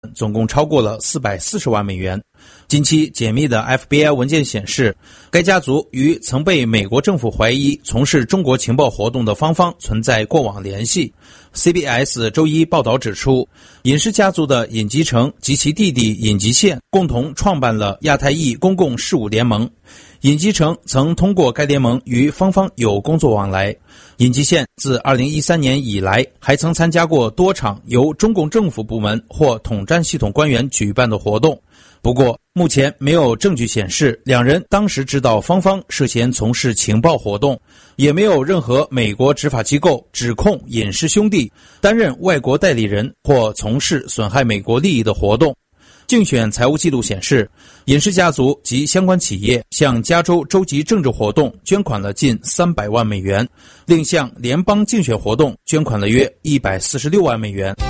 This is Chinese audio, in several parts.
总共超过了440万美元。近期解密的 FBI 文件显示，该家族与曾被美国政府怀疑从事中国情报活动的芳芳存在过往联系。CBS 周一报道指出，尹氏家族的尹吉成及其弟弟尹吉宪共同创办了亚太裔公共事务联盟。尹吉成曾通过该联盟与芳芳有工作往来。尹吉宪自2013年以来还曾参加过多场由中共政府部门或统战系统官员举办的活动。不过，目前没有证据显示两人当时知道芳芳涉嫌从事情报活动，也没有任何美国执法机构指控尹氏兄弟担任外国代理人或从事损害美国利益的活动。竞选财务记录显示，尹氏家族及相关企业向加州州级政治活动捐款了近300万美元，另向联邦竞选活动捐款了约146万美元。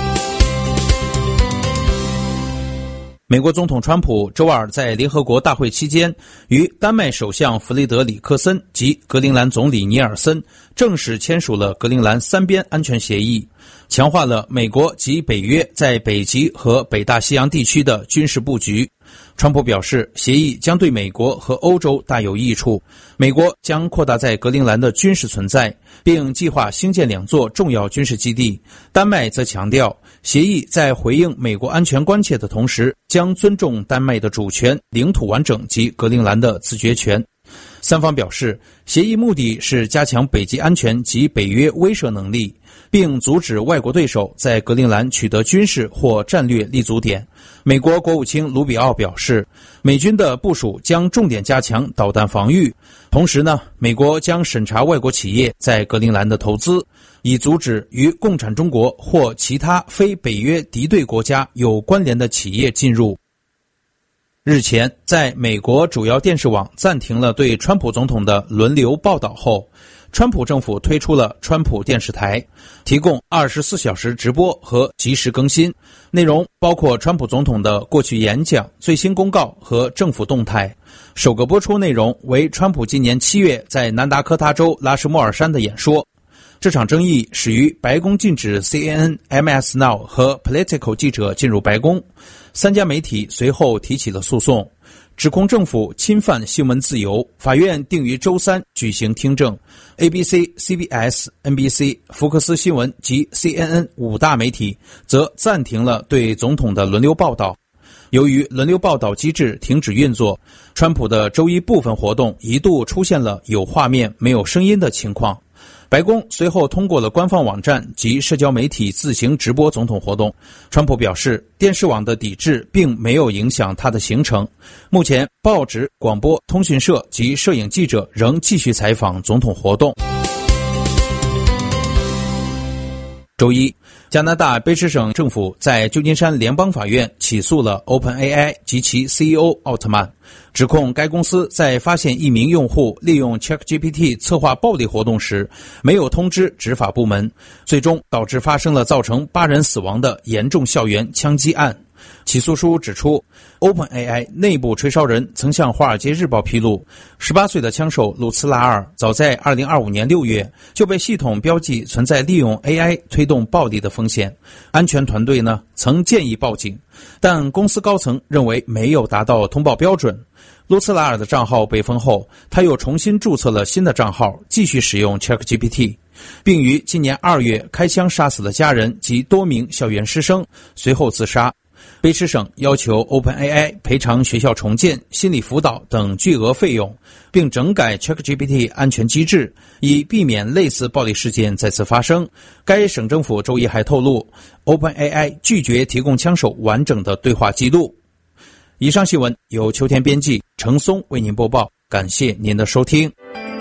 美国总统川普周二在联合国大会期间，与丹麦首相弗雷德里克森及格陵兰总理尼尔森正式签署了格陵兰三边安全协议，强化了美国及北约在北极和北大西洋地区的军事布局。川普表示，协议将对美国和欧洲大有益处，美国将扩大在格陵兰的军事存在，并计划兴建2座重要军事基地。丹麦则强调，协议在回应美国安全关切的同时，将尊重丹麦的主权、领土完整及格陵兰的自决权。三方表示，协议目的是加强北极安全及北约威慑能力，并阻止外国对手在格陵兰取得军事或战略立足点。美国国务卿卢比奥表示，美军的部署将重点加强导弹防御，同时美国将审查外国企业在格陵兰的投资，以阻止与共产中国或其他非北约敌对国家有关联的企业进入。日前，在美国主要电视网暂停了对川普总统的轮流报道后，川普政府推出了川普电视台，提供24小时直播和即时更新，内容包括川普总统的过去演讲、最新公告和政府动态。首个播出内容为川普今年7月在南达科他州拉什莫尔山的演说。这场争议始于白宫禁止 CNN、MS Now 和 Politico 记者进入白宫，3家媒体随后提起了诉讼，指控政府侵犯新闻自由。法院定于周3举行听证。ABC、CBS、NBC、福克斯新闻及 CNN 5大媒体则暂停了对总统的轮流报道。由于轮流报道机制停止运作，川普的周一部分活动一度出现了有画面没有声音的情况。白宫随后通过了官方网站及社交媒体自行直播总统活动。川普表示，电视网的抵制并没有影响他的行程。目前，报纸、广播、通讯社及摄影记者仍继续采访总统活动。周一，加拿大卑诗省政府在旧金山联邦法院起诉了 OpenAI 及其 CEO 奥特曼，指控该公司在发现一名用户利用 ChatGPT 策划暴力活动时没有通知执法部门，最终导致发生了造成8人死亡的严重校园枪击案。起诉书指出， OpenAI 内部吹哨人曾向《华尔街日报》披露，18岁的枪手鲁茨拉尔早在2025年6月就被系统标记存在利用 AI 推动暴力的风险。安全团队曾建议报警，但公司高层认为没有达到通报标准。卢茨拉尔的账号被封后，他又重新注册了新的账号，继续使用 ChatGPT， 并于今年2月开枪杀死了家人及多名校园师生，随后自杀。卑诗省要求 OpenAI 赔偿学校重建、心理辅导等巨额费用，并整改 ChatGPT 安全机制，以避免类似暴力事件再次发生。该省政府周一还透露， OpenAI 拒绝提供枪手完整的对话记录。以上新闻由秋天编辑，程松为您播报，感谢您的收听。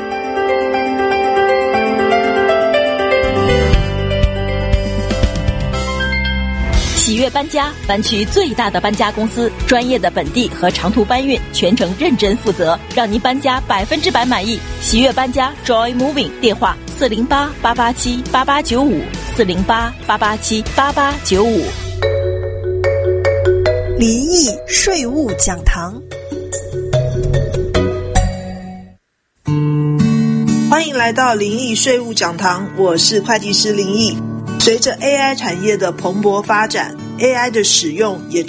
喜悦搬家，湾区最大的搬家公司，专业的本地和长途搬运，全程认真负责，让您搬家100%满意。喜悦搬家 Joy Moving， 电话408-887-8895 408-887-8895。 离异税务讲堂，欢迎来到灵异税务讲堂，我是会计师林毅。随着 AI 产业的蓬勃发展， AI 的使用也